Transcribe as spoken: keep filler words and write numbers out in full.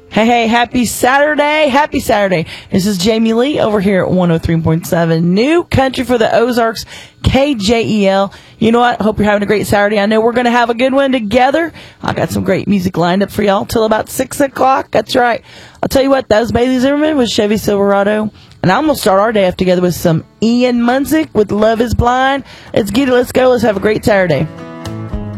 Hey, hey, happy Saturday. Happy Saturday. This is Jamie Lee over here at one oh three point seven New Country for the Ozarks, K J E L. You know what? Hope you're having a great Saturday. I know we're going to have a good one together. I got some great music lined up for y'all till about six o'clock. That's right. I'll tell you what, that was Bailey Zimmerman with Chevy Silverado. And I'm going to start our day off together with some Ian Munsick with Love is Blind. Let's get it. Let's go. Let's have a great Saturday.